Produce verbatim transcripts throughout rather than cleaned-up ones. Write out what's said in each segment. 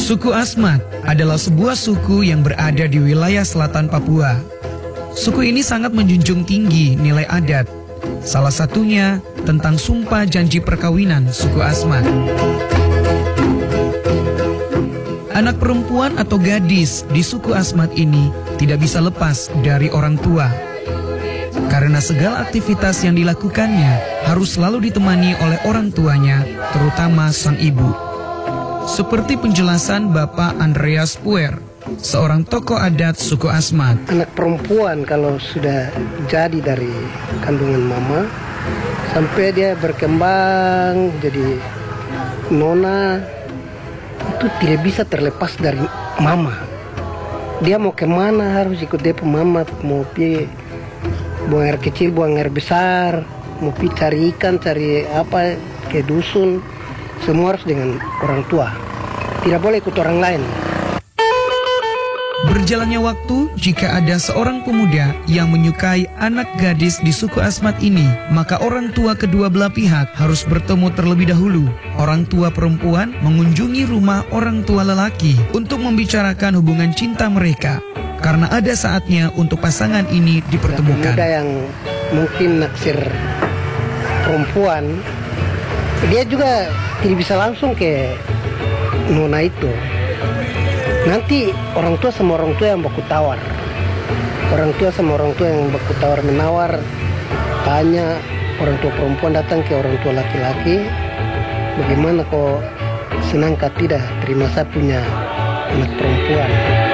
Suku Asmat adalah sebuah suku yang berada di wilayah selatan Papua. Suku ini sangat menjunjung tinggi nilai adat. Salah satunya tentang sumpah janji perkawinan suku Asmat. Anak perempuan atau gadis di suku Asmat ini tidak bisa lepas dari orang tua. Karena segala aktivitas yang dilakukannya harus selalu ditemani oleh orang tuanya, terutama sang ibu. Seperti penjelasan Bapak Andreas Puer, seorang tokoh adat suku Asmat. Anak perempuan kalau sudah jadi dari kandungan mama, sampai dia berkembang jadi nona, itu tidak bisa terlepas dari mama. Dia mau kemana harus ikut dia mama, mau pergi buang air kecil, buang air besar, mau pergi cari ikan, cari apa ke dusun, semua harus dengan orang tua. Tidak boleh ikut orang lain. Berjalannya waktu, jika ada seorang pemuda yang menyukai anak gadis di suku Asmat ini, maka orang tua kedua belah pihak harus bertemu terlebih dahulu. Orang tua perempuan mengunjungi rumah orang tua lelaki untuk membicarakan hubungan cinta mereka. Karena ada saatnya untuk pasangan ini dipertemukan. Pemuda yang mungkin naksir perempuan, dia juga tidak bisa langsung ke nona itu. Nanti orang tua sama orang tua yang baku tawar. Orang tua sama orang tua yang baku tawar menawar, tanya orang tua perempuan datang ke orang tua laki-laki, bagaimana kok senang kah tidak terima saya punya anak perempuan.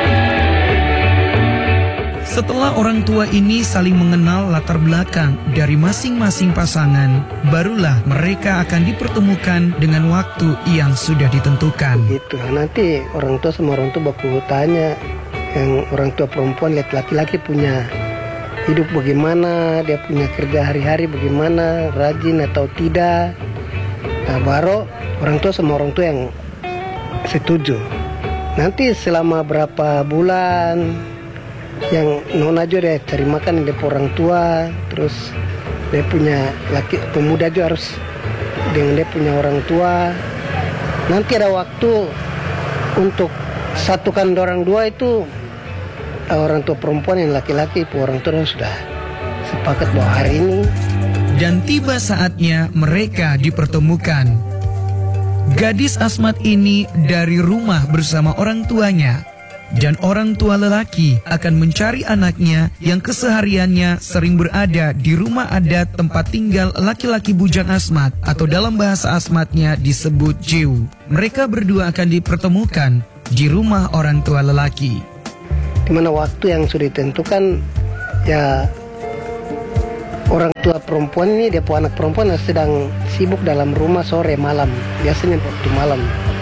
Setelah orang tua ini saling mengenal latar belakang dari masing-masing pasangan, barulah mereka akan dipertemukan dengan waktu yang sudah ditentukan. Gitu. Nanti orang tua sama orang tua baku tanya, yang orang tua perempuan lihat laki-laki punya hidup bagaimana, dia punya kerja hari-hari bagaimana, rajin atau tidak. Nah, baru orang tua sama orang tua yang setuju. Nanti selama berapa bulan, yang nona juga dia cari makan dia orang tua, terus dia punya laki pemuda juga harus dengan dia punya orang tua. Nanti ada waktu untuk satukan orang dua itu, orang tua perempuan yang laki-laki, orang tua sudah sepakat bahwa hari ini. Dan tiba saatnya mereka dipertemukan. Gadis Asmat ini dari rumah bersama orang tuanya. Dan orang tua lelaki akan mencari anaknya yang kesehariannya sering berada di rumah adat tempat tinggal laki-laki bujang Asmat, atau dalam bahasa Asmatnya disebut Jew. Mereka berdua akan dipertemukan di rumah orang tua lelaki. Di mana waktu yang sudah ditentukan, ya orang tua perempuan ini, dia punya anak perempuan yang sedang sibuk dalam rumah sore malam, biasanya waktu malam.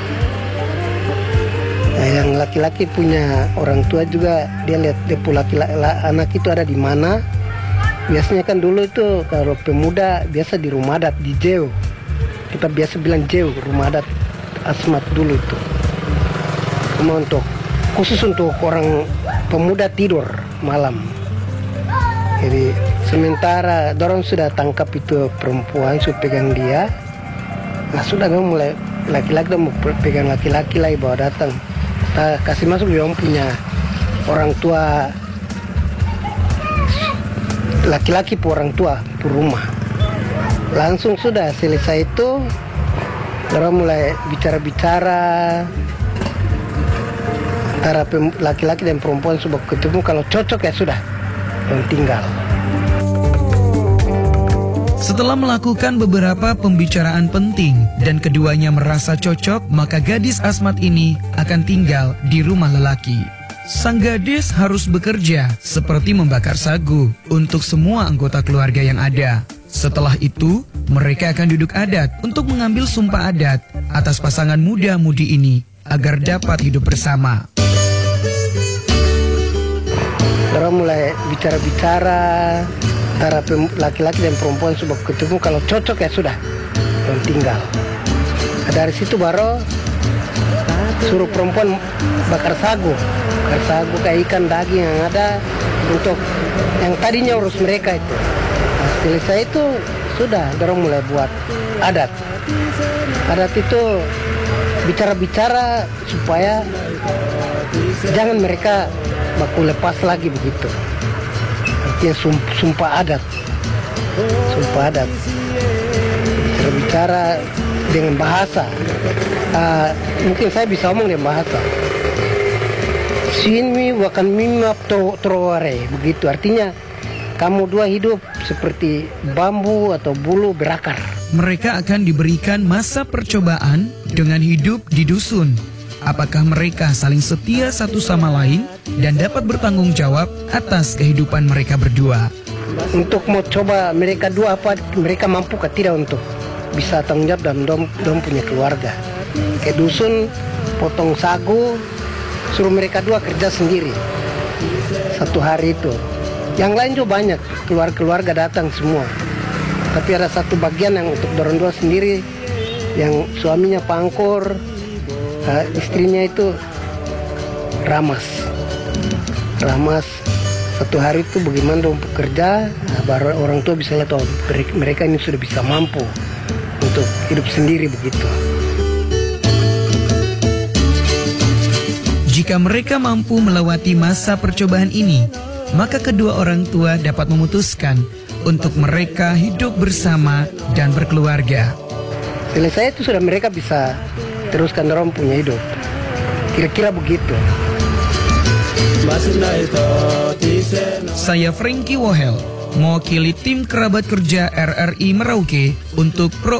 Nah, yang laki-laki punya orang tua juga, dia lihat dia punya anak itu ada di mana. Biasanya kan dulu itu kalau pemuda biasa di rumah adat, di Jew. Kita biasa bilang Jew, rumah adat Asmat dulu itu. Cuma untuk khusus untuk orang pemuda tidur malam. Jadi sementara dorong sudah tangkap itu perempuan, sudah pegang dia. Nah sudah memang mulai laki-laki mau pegang laki-laki lagi bawa datang. Kita kasih masuk dia punya orang tua laki-laki pu orang tua pu rumah. Langsung sudah selesai itu, orang mulai bicara-bicara antara laki-laki dan perempuan sudah ketemu, kalau cocok ya sudah dan tinggal. Setelah melakukan beberapa pembicaraan penting dan keduanya merasa cocok, maka gadis Asmat ini akan tinggal di rumah lelaki. Sang gadis harus bekerja seperti membakar sagu untuk semua anggota keluarga yang ada. Setelah itu, mereka akan duduk adat untuk mengambil sumpah adat atas pasangan muda-mudi ini agar dapat hidup bersama. Orang mulai bicara-bicara antara laki-laki dan perempuan sudah ketemu, kalau cocok ya sudah dan tinggal. Nah, dari situ baru suruh perempuan bakar sagu, bakar sagu kayak ikan daging yang ada untuk yang tadinya urus mereka itu. Nah, selesai itu sudah orang mulai buat adat. Adat itu bicara-bicara supaya jangan mereka baku lepas lagi begitu. Artinya sum, sumpah adat, sumpah adat. Bicara-bicara dengan bahasa. Uh, mungkin saya bisa omong dengan bahasa. Sinmi wakan mimap troware, begitu. Artinya kamu dua hidup seperti bambu atau bulu berakar. Mereka akan diberikan masa percobaan dengan hidup di dusun. Apakah mereka saling setia satu sama lain dan dapat bertanggung jawab atas kehidupan mereka berdua? Untuk mau coba mereka dua apa mereka mampu ke tidak untuk bisa tanggung jawab dan dom, dom punya keluarga. Ke dusun potong sagu, suruh mereka dua kerja sendiri satu hari itu. Yang lain juga banyak, keluarga-keluarga datang semua. Tapi ada satu bagian yang untuk dorong dua sendiri, yang suaminya pangkor, uh, istrinya itu ramas. Ramas satu hari itu bagaimana dong bekerja, nah, baru orang tua bisa lihat oh, mereka ini sudah bisa mampu untuk hidup sendiri begitu. Jika mereka mampu melewati masa percobaan ini, maka kedua orang tua dapat memutuskan untuk mereka hidup bersama dan berkeluarga. Selesai itu sudah mereka bisa teruskan orang punya hidup. Kira-kira begitu. Saya Frankie Wohel, mewakili tim kerabat kerja R R I Merauke untuk Pro